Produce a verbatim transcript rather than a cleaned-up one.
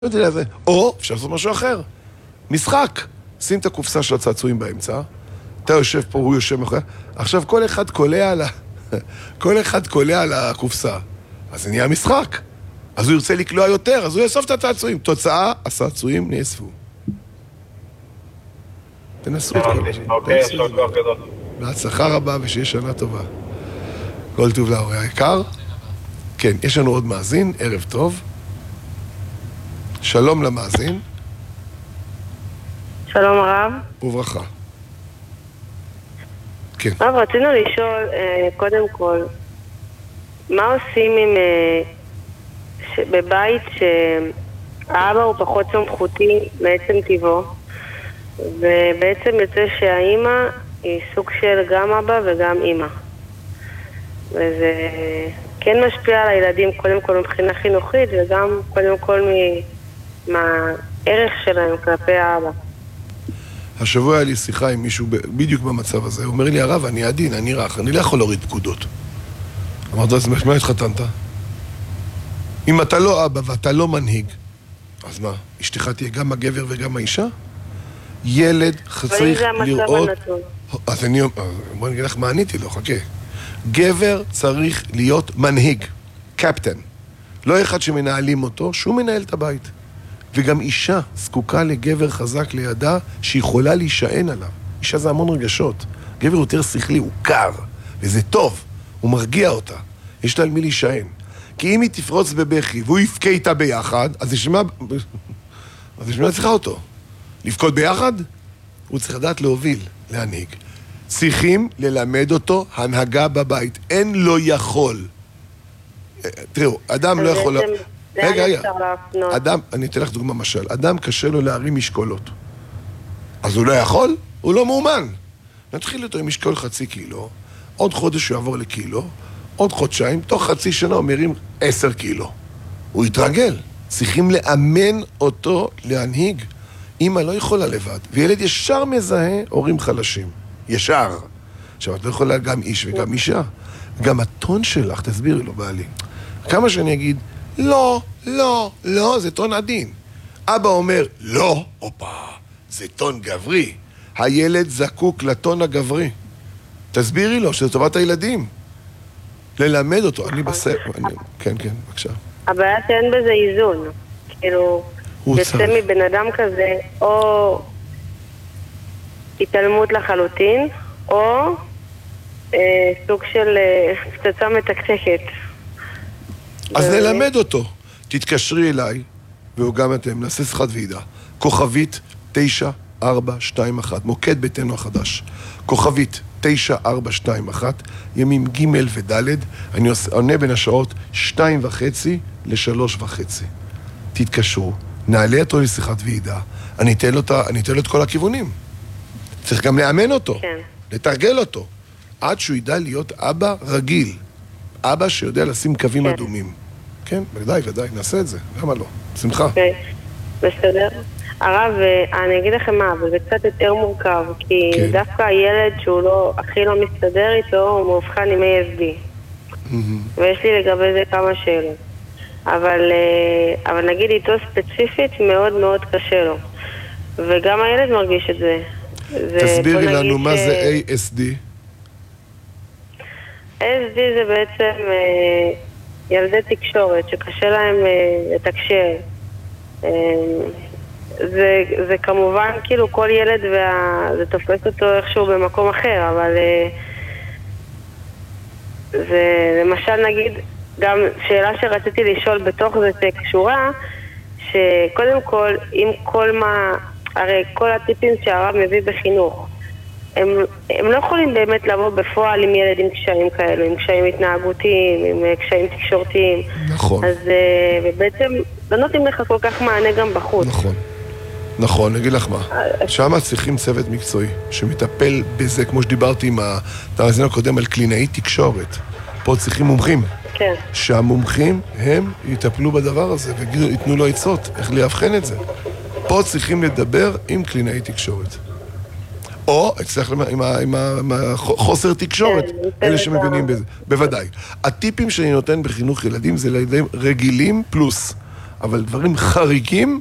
או אפשר לעשות משהו אחר, משחק. שים את הקופסה של הצעצועים באמצע, אתה יושב פה, הוא יושב מאחורי, עכשיו כל אחד קולע על ה... כל אחד קולע על הקופסה, אז זה נהיה משחק. אז הוא ירצה לקלוע יותר, אז הוא יאסוף את הצעצועים. תוצאה, הצעצועים נאספו. תנסו את כל זה. אוקיי, יש עוד כוח גדול. בהצלחה רבה ושיהיה שנה טובה. כל טוב להורי היקר. כן, יש לנו עוד מאזין, ערב טוב. שלום למאזין. שלום הרב. וברכה. כן. הרב, רצינו לשאול, קודם כל, מה עושים עם... בבית שהאבא הוא פחות סמכותי בעצם טבעו, ובעצם יוצא שהאימא היא סוג של גם אבא וגם אימא, וזה כן משפיע על הילדים קודם כל מבחינה חינוכית וגם קודם כל מהערך שלהם כלפי האבא. השבוע היה לי שיחה עם מישהו בדיוק במצב הזה, הוא אומר לי, הרב, אני עדין, אני רך, אני לא יכול להוריד פקודות. אמרת, אז מה התחתנת? אם אתה לא אבא ואתה לא מנהיג, אז מה, אשתך תהיה גם הגבר וגם האישה? ילד צריך לראות... אז אני... בוא נגיד לך מה עניתי לו, חכה. גבר צריך להיות מנהיג, קפטן. לא אחד שמנהלים אותו, שהוא מנהל את הבית. וגם אישה זקוקה לגבר חזק לידה שיכולה להישען עליו. אישה זה המון רגשות. גבר יותר שכלי, הוא קר, וזה טוב, הוא מרגיע אותה. יש לה על מי להישען. כי אם היא תפרוץ בבכי והוא יפקה איתה ביחד, אז ישמע... אז ישמע צריכה אותו. לפקוד ביחד? הוא צריך לדעת להוביל, להנהיג. צריכים ללמד אותו הנהגה בבית. אין לא יכול. תראו, אדם לא יכול... רגע, רגע. אדם, אני אתן לך דוגמה משל. אדם קשה לו להרים משקולות. אז הוא לא יכול? הוא לא מאומן. נתחיל אותו עם משקול חצי קילו, עוד חודש הוא יעבור לקילו, עוד חודשיים, תוך חצי שנה הוא מרים עשר קילו. הוא יתרגל. צריכים לאמן אותו להנהיג. אמא לא יכולה לבד. וילד ישר מזהה הורים חלשים. ישר. עכשיו, את לא יכולה גם איש וגם אישה. גם הטון שלך, תסבירי לו, בעלי. כמה שאני אגיד, לא, לא, לא, זה טון עדין. אבא אומר, לא, אופה, זה טון גברי. הילד זקוק לטון הגברי. תסבירי לו שזה טובת הילדים. ללמד אותו, אני בסדר, כן, כן, בבקשה. הבעיה שאין בזה איזון, כאילו, יוצא מבן אדם כזה, או התעלמות לחלוטין, או סוג של פצצה מתקתקת. אז נלמד אותו, תתקשרי אליי, והוא גם אתם, נעשה שיחת ועידה, כוכבית תשע ארבע שתיים אחת, מוקד ביתנו החדש, כוכבית תשע ארבע שתיים אחת, ימים ג' וד', אני עונה בין השעות שתיים וחצי לשלוש וחצי. תתקשרו, נעלה אותו לשיחת ועידה, אני אתן לו, אני אתן לו את כל הכיוונים. צריך גם לאמן אותו, כן. לתרגל אותו, עד שהוא ידע להיות אבא רגיל, אבא שיודע לשים קווים כן. אדומים. כן, ודאי, ודאי, נעשה את זה, למה לא? שמחה. אוקיי, בסדר. הרב, אני אגיד לכם מה, אבל זה קצת יותר מורכב, כי כן. דווקא הילד שהוא לא, הכי לא מסתדר איתו, הוא מאובחן עם איי אס די. Mm-hmm. ויש לי לגבי זה כמה שאלות. אבל, אבל נגיד איתו ספציפית מאוד מאוד קשה לו. וגם הילד מרגיש את זה. תסבירי לנו מה ש... זה איי אס די. איי אס די זה בעצם אה, ילדי תקשורת שקשה להם אה, לתקשר. אה, זה, זה כמובן כאילו כל ילד וה... זה תופס אותו איכשהו במקום אחר, אבל אה, זה למשל נגיד גם שאלה שרציתי לשאול בתוך זה קשורה, שקודם כל אם כל מה, הרי כל הטיפים שהרב מביא בחינוך הם, הם לא יכולים באמת לבוא בפועל עם ילד עם קשיים כאלו, עם קשיים התנהגותיים, עם קשיים תקשורתיים. נכון. אז בעצם לא נותנים לך כל כך מענה גם בחוץ. נכון. נכון, נגיד לך מה. שם צריכים צוות מקצועי שמטפל בזה, כמו שדיברתי עם המאזין הקודם על קלינאי תקשורת. פה צריכים מומחים. כן. שהמומחים הם יטפלו בדבר הזה ויתנו לו עצות, איך להבחן את זה. פה צריכים לדבר עם קלינאי תקשורת. או, אצלך עם, עם, עם החוסר תקשורת, כן, אלה שמבינים בזה. בוודאי. הטיפים שאני נותן בחינוך ילדים זה לילדים רגילים פלוס. אבל דברים חריגים,